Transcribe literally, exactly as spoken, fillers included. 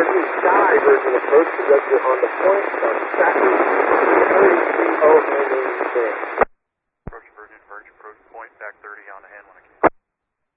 slightly shy version approach because you're on the point of tracking thirty-three oh handling there.